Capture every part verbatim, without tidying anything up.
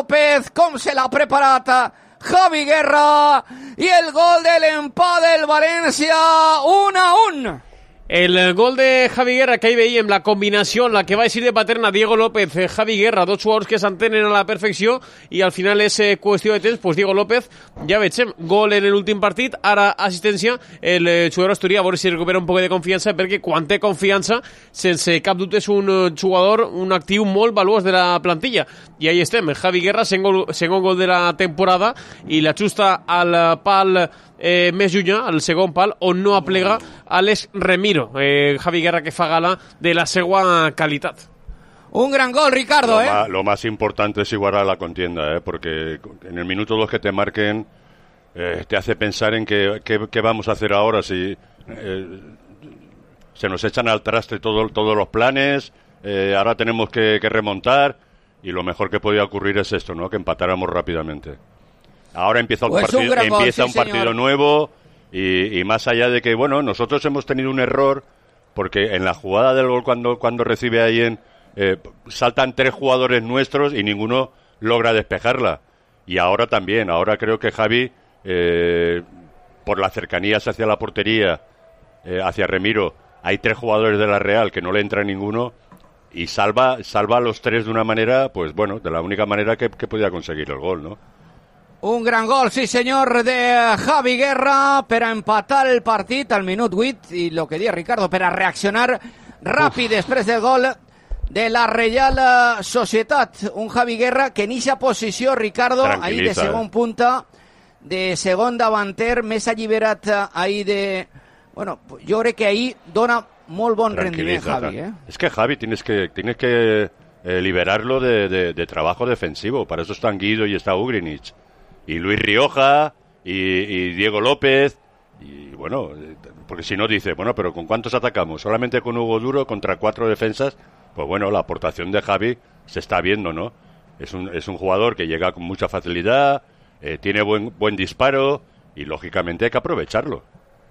López, com se l'ha preparat Javi Guerra, i el gol de l'empat del València, un a un. El gol de Javi Guerra, que ahí veiem la combinació, la que va eixir de paterna Diego López, eh, Javi Guerra, dos jugadors que s'entenen a la perfecció, i al final és eh, qüestió de temps, pues Diego López, ja veiem, gol en l'últim partit, ara assistència, el eh, jugador asturià, a veure si recupera un poc de confiança, perquè quan té confiança, sense cap dubte és un eh, jugador, un actiu molt valuós de la plantilla, i ahí estem, Javi Guerra, segon, segon gol de la temporada, i l'ajusta al pal Eh, més llunyà, al segon pal, on no aplega Alex Remiro. Eh, Javi Guerra, que fa gala de la seva qualitat. Un gran gol, Ricardo. Lo, ¿eh? más, lo más importante es igualar la contienda, ¿eh? Porque en el minuto dos que te marquen eh, te hace pensar en qué, qué, qué vamos a hacer ahora. Si eh, se nos echan al traste todo, todos los planes, eh, ahora tenemos que, que remontar, y lo mejor que podía ocurrir es esto, ¿no? Que empatáramos rápidamente. Ahora empieza un, pues partido, un, gol, empieza sí, un partido señor. nuevo y, y más allá de que, bueno, nosotros hemos tenido un error porque en la jugada del gol cuando, cuando recibe ahí en, eh, saltan tres jugadores nuestros y ninguno logra despejarla. Y ahora también, ahora creo que Javi, eh, por las cercanías hacia la portería, eh, hacia Remiro, hay tres jugadores de la Real que no le entra ninguno y salva, salva a los tres de una manera, pues bueno, de la única manera que, que podía conseguir el gol, ¿no? Un gran gol, sí senyor, de Javi Guerra per a empatar el partit al minut vuit, i el que dia Ricardo, per a reaccionar ràpid Uf. després del gol de la Reial Societat. Un Javi Guerra que en eixa posició, Ricardo, ahí de segon punta, de segon davanter, més alliberat ahí de... Bueno, jo crec que ahí dona molt bon rendiment, Javi. ¿eh? Es que Javi tienes que, tienes que eh, liberarlo de, de, de trabajo defensivo. Para eso están Guido y está Ugrinic. Y Luis Rioja, y, y Diego López, y bueno, porque si no dice, bueno, pero ¿con cuántos atacamos? Solamente con Hugo Duro contra cuatro defensas. Pues bueno, la aportación de Javi se está viendo, ¿no? Es un, es un jugador que llega con mucha facilidad, eh, tiene buen, buen disparo, y lógicamente hay que aprovecharlo.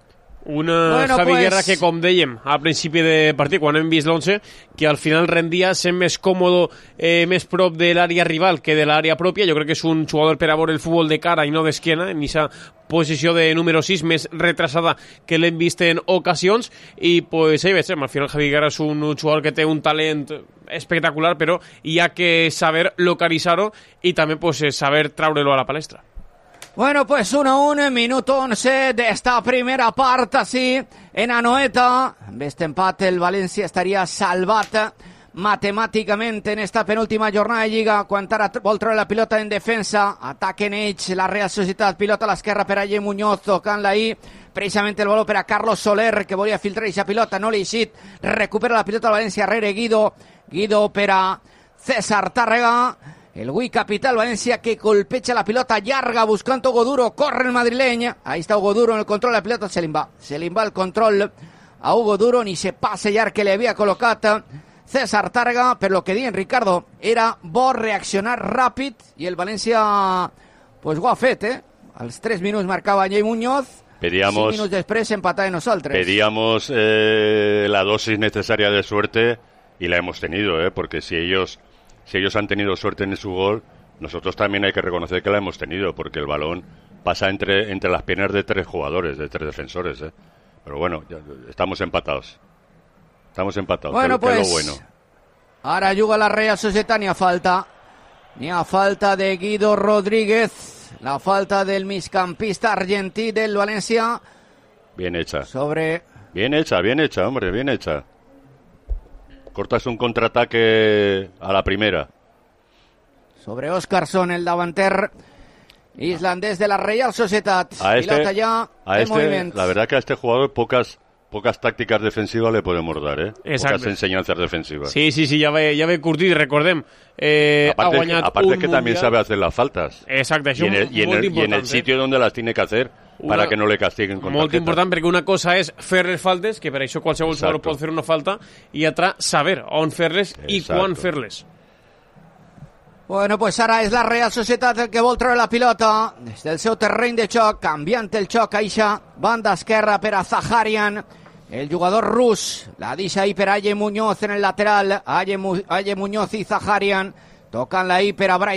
Una bueno, Javi pues... Guerra que, com dèiem, al principi de partit, quan hem vist l'onze, que al final rendia sent més còmode, eh, més prop de l'àrea rival que de l'àrea pròpia. Jo crec que és un jugador per a veure el futbol de cara i no d'esquena, en aquesta posició de número sis, més retrasada que l'hem vist en ocasions, i pues ahí veiem, al final Javi Guerra és un jugador que té un talent espectacular, però hi ha que saber localitzar-ho i també pues, saber traure-lo a la palestra. Bueno, pues uno a uno, minuto once de esta primera parte, así, en Anoeta. Amb este empate el València estaria salvat matemàticament en esta penúltima jornada de Lliga, quan ara vol treure la pilota en defensa, ataquen ells, la Real Societat, pilota a l'esquerra per a Ye Muñoz, tocant-la ahí, precisament el valor per a Carlos Soler, que volia filtrar aquesta pilota, no li eixit, recupera la pilota al València, rere Guido, Guido per a César Tàrrega, el Wii Capital Valencia que golpecha la pelota llarga buscando Hugo Duro, corre el madrileño, ahí está Hugo Duro en el control de la pelota, se le va, se le va el control a Hugo Duro, ni se pase ya que le había colocado César Tàrrega, pero lo que di en Ricardo era bo reaccionar ràpid y el Valencia pues ho ha fet, eh? Als tres minuts marcava Ye Muñoz, pedíamos, cinc minuts després empatar de nosaltres. Pedíamos eh, la dosis necesaria de suerte y la hemos tenido, eh, porque si ellos Si ellos han tenido suerte en su gol, nosotros también hay que reconocer que la hemos tenido, porque el balón pasa entre, entre las piernas de tres jugadores, de tres defensores, ¿eh? Pero bueno, ya, estamos empatados. Estamos empatados, bueno, que, pues, que es lo bueno. Ahora juga la Real Societat, ni a falta. Ni a falta de Guido Rodríguez. La falta del migcampista argentí del Valencia. Bien hecha. Sobre... Bien hecha, bien hecha, hombre, bien hecha. Cortas un contraataque a la primera. Sobre Óscarsson, el davanter islandés de la Real Societat. A este, Pilota ya a en este, movimiento. la verdad que a este jugador pocas pocas tácticas defensivas le podemos dar, ¿eh? Exacte. Pocas enseñanzas defensivas. Sí, sí, sí, ja ve, ja ve curtit, recordem. Eh, aparte, ha guanyat aparte un es que mundial. también sabe hacer las faltas. Exacte, això y en el, y en el, y en el sitio donde las tiene que hacer una, para que no le castiguen con molt tarjeta. important, perquè una cosa és fer les faltes, que per això qualsevol jugador pot fer una falta, i altra, saber on fer-les i quan fer-les. Bueno, pues ara és la Real Societat el que vol treure la pilota des del seu terreny de xoc, canviant el xoc a eixa banda esquerra per a Zaharian, el jugador rus, la deixa ahí per a Ye Muñoz en el lateral, Aye, Mu Aye Muñoz i Zaharian, tocan-la ahí per a Bryce